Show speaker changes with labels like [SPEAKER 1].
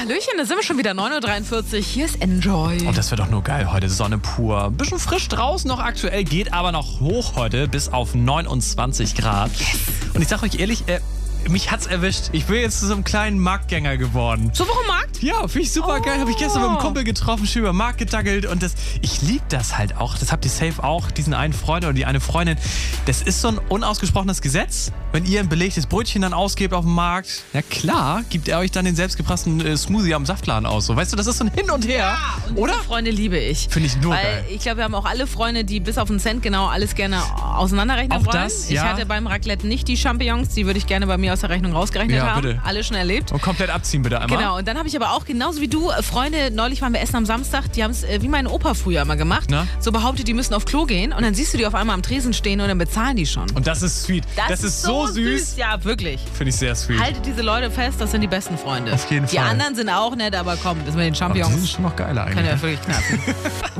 [SPEAKER 1] Hallöchen, da sind wir schon wieder 9.43 Uhr. Hier ist Enjoy.
[SPEAKER 2] Und das wird doch nur geil heute. Sonne pur. Bisschen frisch draußen noch aktuell, geht aber noch hoch heute bis auf 29 Grad. Und ich sag euch ehrlich, mich hat's erwischt. Ich bin jetzt zu so einem kleinen Marktgänger geworden.
[SPEAKER 1] So, warum Markt?
[SPEAKER 2] Ja, finde ich super geil. Habe ich gestern mit einem Kumpel getroffen, schön über den Markt gedackelt. Und ich liebe das halt auch. Das habt ihr safe auch, diesen einen Freund oder die eine Freundin. Das ist so ein unausgesprochenes Gesetz. Wenn ihr ein belegtes Brötchen dann ausgebt auf dem Markt, ja klar, gibt er euch dann den selbstgepressten Smoothie am Saftladen aus. So, weißt du, das ist so ein Hin und Her.
[SPEAKER 1] Ja, und
[SPEAKER 2] oder?
[SPEAKER 1] diese Freunde liebe ich.
[SPEAKER 2] Finde ich nur geil.
[SPEAKER 1] Ich glaube, wir haben auch alle Freunde, die bis auf den Cent genau alles gerne auseinanderrechnen
[SPEAKER 2] Auch
[SPEAKER 1] wollen.
[SPEAKER 2] das, ja.
[SPEAKER 1] Ich hatte beim Raclette nicht die Champignons, die würde ich gerne bei mir aus der Rechnung rausgerechnet
[SPEAKER 2] Ja,
[SPEAKER 1] haben.
[SPEAKER 2] bitte.
[SPEAKER 1] Alle schon erlebt.
[SPEAKER 2] Und komplett abziehen bitte einmal.
[SPEAKER 1] Genau, und dann habe ich aber auch genauso wie du Freunde, neulich waren wir essen am Samstag, die haben es wie mein Opa früher immer gemacht.
[SPEAKER 2] Na?
[SPEAKER 1] So behauptet, die müssen auf Klo gehen und dann siehst du die auf einmal am Tresen stehen und dann bezahlen die schon.
[SPEAKER 2] Und das ist sweet. Das ist so süß.
[SPEAKER 1] Ja, wirklich.
[SPEAKER 2] Finde ich sehr sweet.
[SPEAKER 1] Haltet diese Leute fest, das sind die besten Freunde.
[SPEAKER 2] Auf jeden
[SPEAKER 1] Die
[SPEAKER 2] Fall.
[SPEAKER 1] anderen sind auch nett, aber komm, das mit den
[SPEAKER 2] Aber die
[SPEAKER 1] Champignons
[SPEAKER 2] sind schon noch geiler eigentlich.
[SPEAKER 1] kann ja wirklich knappen.